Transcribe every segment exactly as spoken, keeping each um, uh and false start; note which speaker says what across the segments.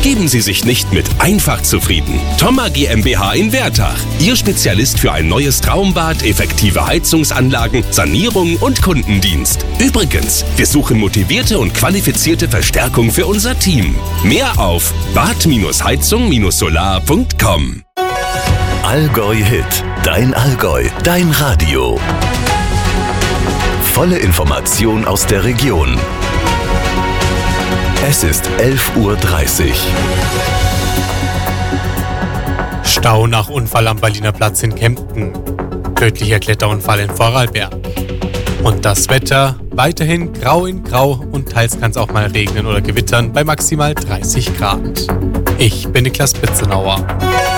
Speaker 1: Geben Sie sich nicht mit einfach zufrieden. Thoma GmbH in Wertach. Ihr Spezialist für ein neues Traumbad, effektive Heizungsanlagen, Sanierung und Kundendienst. Übrigens, wir suchen motivierte und qualifizierte Verstärkung für unser Team. Mehr auf bad heizung solar punkt com.
Speaker 2: Allgäu Hit. Dein Allgäu. Dein Radio. Volle Information aus der Region. Es ist elf Uhr dreißig.
Speaker 3: Stau nach Unfall am Berliner Platz in Kempten. Tödlicher Kletterunfall in Vorarlberg. Und das Wetter weiterhin grau in grau und teils kann es auch mal regnen oder gewittern bei maximal dreißig Grad. Ich bin Niklas Bitzenauer.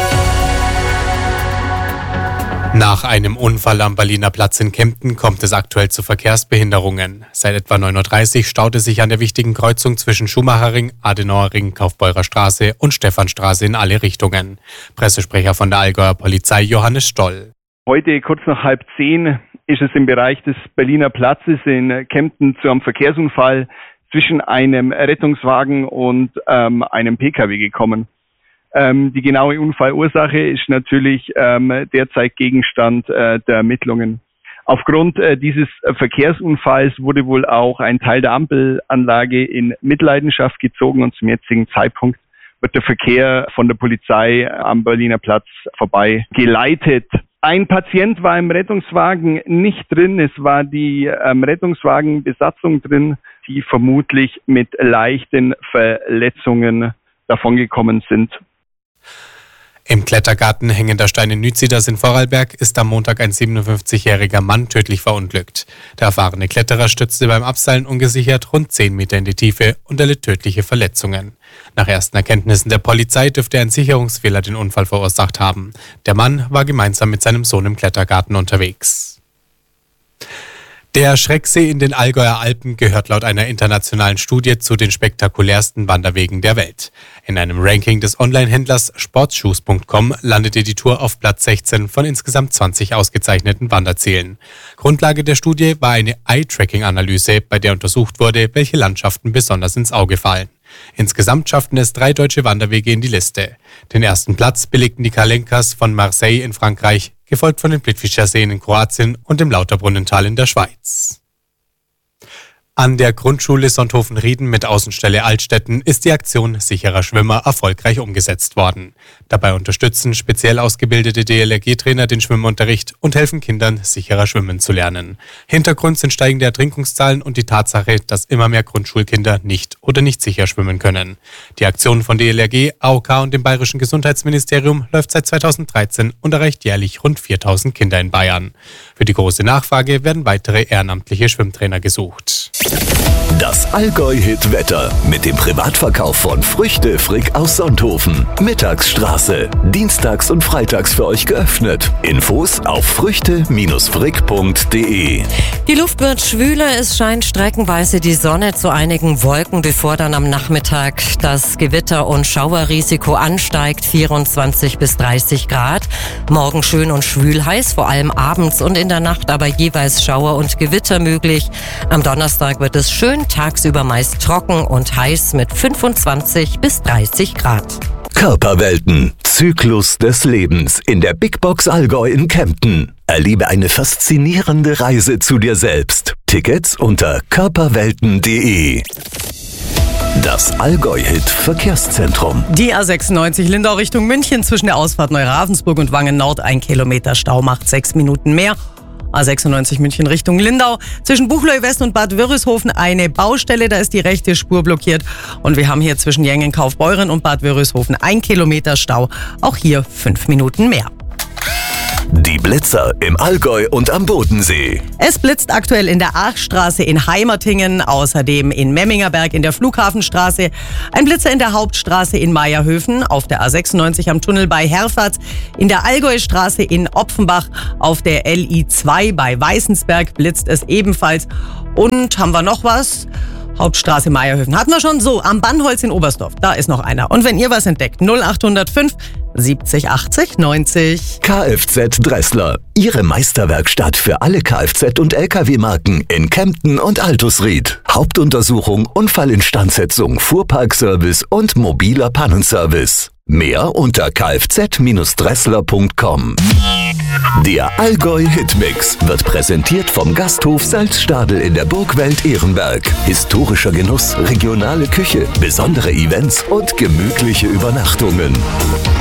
Speaker 3: Nach einem Unfall am Berliner Platz in Kempten kommt es aktuell zu Verkehrsbehinderungen. Seit etwa neun Uhr dreißig staute sich an der wichtigen Kreuzung zwischen Schumacherring, Adenauerring, Kaufbeurer Straße und Stephanstraße in alle Richtungen. Pressesprecher von der Allgäuer Polizei Johannes Stoll.
Speaker 4: Heute kurz nach halb zehn ist es im Bereich des Berliner Platzes in Kempten zu einem Verkehrsunfall zwischen einem Rettungswagen und ähm, einem P K W gekommen. Ähm, die genaue Unfallursache ist natürlich ähm, derzeit Gegenstand äh, der Ermittlungen. Aufgrund äh, dieses Verkehrsunfalls wurde wohl auch ein Teil der Ampelanlage in Mitleidenschaft gezogen und zum jetzigen Zeitpunkt wird der Verkehr von der Polizei am Berliner Platz vorbei geleitet. Ein Patient war im Rettungswagen nicht drin. Es war die ähm, Rettungswagenbesatzung drin, die vermutlich mit leichten Verletzungen davongekommen sind.
Speaker 3: Im Klettergarten Hängender Stein in Nütziders in Vorarlberg ist am Montag ein siebenundfünfzigjähriger Mann tödlich verunglückt. Der erfahrene Kletterer stürzte beim Abseilen ungesichert rund zehn Meter in die Tiefe und erlitt tödliche Verletzungen. Nach ersten Erkenntnissen der Polizei dürfte ein Sicherungsfehler den Unfall verursacht haben. Der Mann war gemeinsam mit seinem Sohn im Klettergarten unterwegs. Der Schrecksee in den Allgäuer Alpen gehört laut einer internationalen Studie zu den spektakulärsten Wanderwegen der Welt. In einem Ranking des Online-Händlers sportshoes punkt com landete die Tour auf Platz sechzehn von insgesamt zwanzig ausgezeichneten Wanderzielen. Grundlage der Studie war eine Eye-Tracking-Analyse, bei der untersucht wurde, welche Landschaften besonders ins Auge fallen. Insgesamt schafften es drei deutsche Wanderwege in die Liste. Den ersten Platz belegten die Kalenkas von Marseille in Frankreich, gefolgt von den Plitvicer Seen in Kroatien und dem Lauterbrunnental in der Schweiz. An der Grundschule Sonthofen-Rieden mit Außenstelle Altstetten ist die Aktion Sicherer Schwimmer erfolgreich umgesetzt worden. Dabei unterstützen speziell ausgebildete D L R G-Trainer den Schwimmunterricht und helfen Kindern, sicherer schwimmen zu lernen. Hintergrund sind steigende Ertrinkungszahlen und die Tatsache, dass immer mehr Grundschulkinder nicht oder nicht sicher schwimmen können. Die Aktion von D L R G, A O K und dem Bayerischen Gesundheitsministerium läuft seit zweitausenddreizehn und erreicht jährlich rund viertausend Kinder in Bayern. Für die große Nachfrage werden weitere ehrenamtliche Schwimmtrainer gesucht.
Speaker 2: Das Allgäu-Hit-Wetter mit dem Privatverkauf von Früchte Frick aus Sonthofen. Mittagsstraße. Dienstags und freitags für euch geöffnet. Infos auf früchte frick punkt de.
Speaker 5: Die Luft wird schwüler, es scheint streckenweise die Sonne, zu einigen Wolken befördern am Nachmittag das Gewitter- und Schauerrisiko ansteigt, vierundzwanzig bis dreißig Grad. Morgen schön und schwül heiß, vor allem abends und in der Nacht aber jeweils Schauer und Gewitter möglich. Am Donnerstag wird es schön, tagsüber meist trocken und heiß mit fünfundzwanzig bis dreißig Grad.
Speaker 2: Körperwelten. Zyklus des Lebens in der Big Box Allgäu in Kempten. Erlebe eine faszinierende Reise zu dir selbst. Tickets unter körperwelten punkt de. Das Allgäu-Hit-Verkehrszentrum.
Speaker 6: Die A sechsundneunzig Lindau Richtung München zwischen der Ausfahrt Neuravensburg und Wangen Nord. Ein Kilometer Stau macht sechs Minuten mehr. A sechsundneunzig München Richtung Lindau. Zwischen Buchloe West und Bad Wörishofen eine Baustelle, da ist die rechte Spur blockiert. Und wir haben hier zwischen Jengen, Kaufbeuren und Bad Wörishofen ein Kilometer Stau. Auch hier fünf Minuten mehr.
Speaker 2: Die Blitzer im Allgäu und am Bodensee.
Speaker 6: Es blitzt aktuell in der Aachstraße in Heimertingen, außerdem in Memmingerberg in der Flughafenstraße, ein Blitzer in der Hauptstraße in Meierhöfen, auf der A sechsundneunzig am Tunnel bei Herfahrt, in der Allgäustraße in Opfenbach, auf der L I zwei bei Weißensberg blitzt es ebenfalls. Und haben wir noch was? Hauptstraße Meierhöfen hatten wir schon. So, am Bannholz in Oberstdorf, da ist noch einer. Und wenn ihr was entdeckt, null acht null fünf siebzig achtzig neunzig.
Speaker 2: Kfz Dressler, Ihre Meisterwerkstatt für alle Kfz- und L K W-Marken in Kempten und Altusried. Hauptuntersuchung, Unfallinstandsetzung, Fuhrparkservice und mobiler Pannenservice. Mehr unter kfz Dressler punkt com. Der Allgäu Hitmix wird präsentiert vom Gasthof Salzstadel in der Burgwelt Ehrenberg. Historischer Genuss, regionale Küche, besondere Events und gemütliche Übernachtungen.